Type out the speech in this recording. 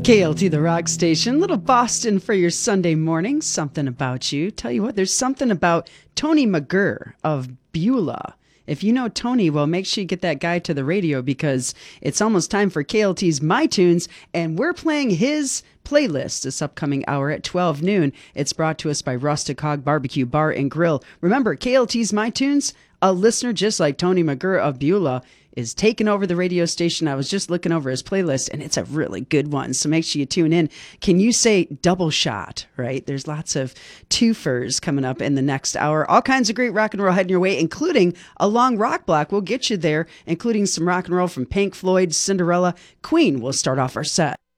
KLT, the rock station, little Boston for your Sunday morning. Something about you. Tell you what, there's something about Tony McGurr of Beulah. If you know Tony, well, make sure you get that guy to the radio because it's almost time for KLT's My Tunes, and we're playing his playlist this upcoming hour at 12 noon. It's brought to us by Rustic Hog Barbecue Bar and Grill. Remember, KLT's My Tunes, a listener just like Tony McGurr of Beulah, is taking over the radio station. I was just looking over his playlist, and it's a really good one, so make sure you tune in. Can you say double shot, right? There's lots of twofers coming up in the next hour. All kinds of great rock and roll heading your way, including a long rock block. We'll get you there, including some rock and roll from Pink Floyd, Cinderella. Queen will start off our set.